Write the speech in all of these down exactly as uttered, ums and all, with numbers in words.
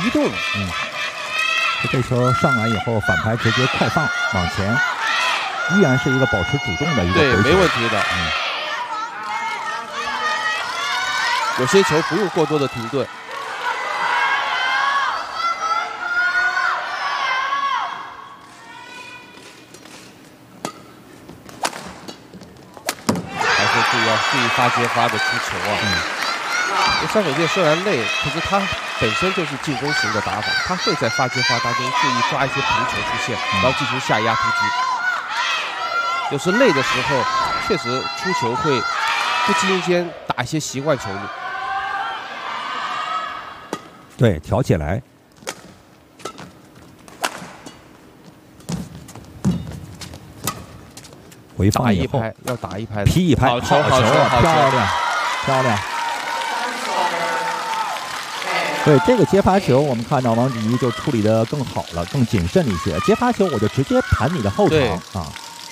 移动。 嗯，这球上来以后反拍直接快放往前，依然是一个保持主动的一个对， 回球没问题的。 嗯， 有些球不用过多的停顿。还是注意要注意发接发的出球啊。嗯，山口健虽然累，可是他本身就是进攻型的打法，他会在发接发当中注意抓一些平球出现，然后进行下压突击。有时累的时候，确实出球会不经意间打一些习惯球路。 对，挑起来。回放以后打一拍，要打一拍， 劈一拍， 好球， 好球啊，漂亮，漂亮。对这个接发球，我们看到王子怡就处理得更好了，更谨慎一些。接发球我就直接盘你的后场啊。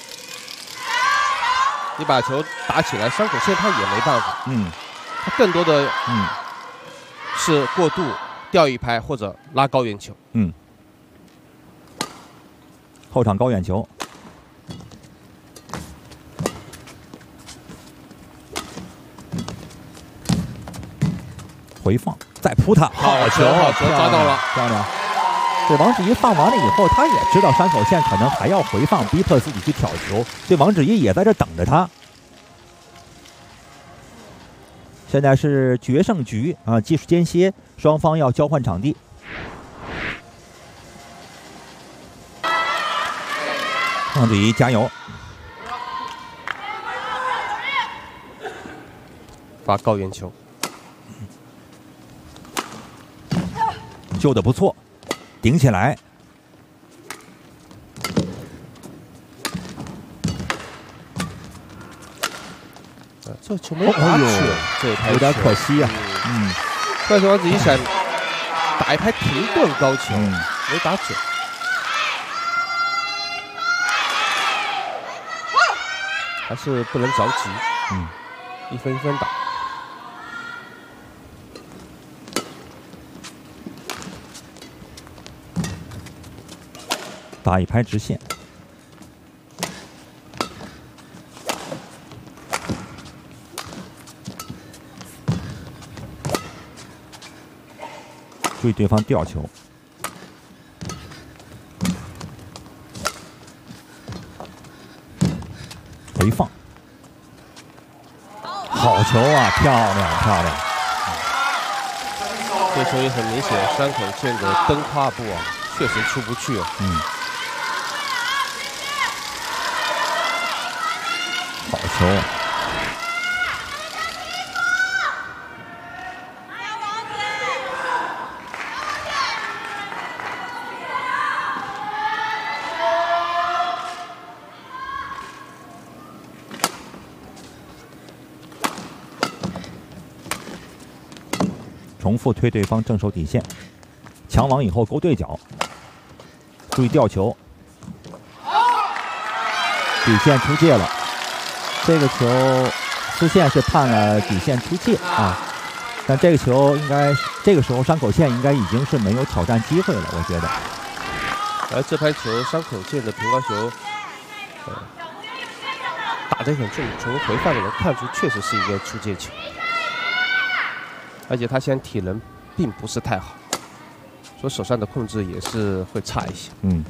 你把球打起来，山口茜他也没办法， 嗯， 他更多的嗯是过渡吊一拍或者拉高远球， 嗯，后场高远球，回放再扑他， 好球，好球，抓到了， 漂亮。对王芷怡放完了以后，他也知道山口茜可能还要回放，逼迫自己去挑球，所以王芷怡也在这等着他。现在是决胜局啊，技术间歇，双方要交换场地。王芷怡加油！ 发高远球， 救得不错，顶起来。 这球没打准，这有点可惜呀。嗯， 但是王子怡想打一拍停顿高球， 嗯、 没打准。还是不能着急， 嗯， 一分一分打。 打一拍直线。注意对方吊球，回放，好球啊！漂亮漂亮。 这球也很明显，山口茜的蹬胯步啊，确实出不去啊。 嗯，好球啊！重复推对方正手底线，抢网以后勾对角，注意吊球，底线出界了。这个球丝线是判了底线出界啊，但这个球应该这个时候山口茜应该已经是没有挑战机会了，我觉得。 而这拍球山口茜的平高球，呃，打得很重，从回放里面看出确实是一个出界球。而且他现在体能并不是太好，所以手上的控制也是会差一些。 嗯。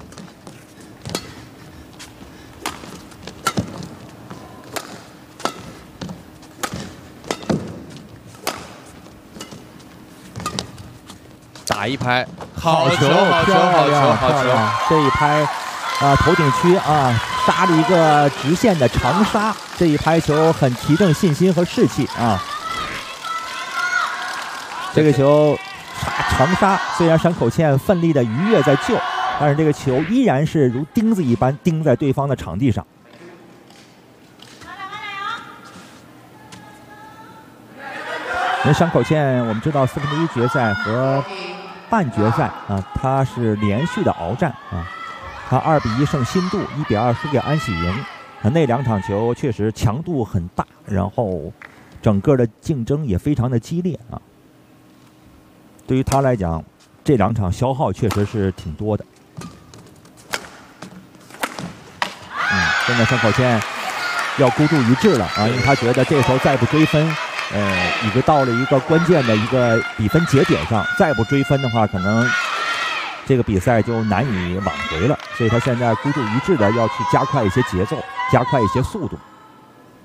打一拍，好球， 好球， 好球， 好球！这一拍，啊，头顶区啊，杀了一个直线的长杀，这一拍球很提振信心和士气啊。这个球长杀，虽然山口茜奋力的鱼跃在救，但是这个球依然是如钉子一般钉在对方的场地上。因为山口茜，我们知道四分之一决赛和半决赛啊，他是连续的鏖战啊，他二比一胜新度，一比二输给安喜莹，啊，那两场球确实强度很大，然后整个的竞争也非常的激烈啊。对于他来讲， 这两场消耗确实是挺多的。嗯，现在山口茜要孤注一掷了啊，因为他觉得这时候再不追分，呃，已经到了一个关键的一个比分节点上，再不追分的话，可能这个比赛就难以挽回了。所以他现在孤注一掷的要去加快一些节奏，加快一些速度。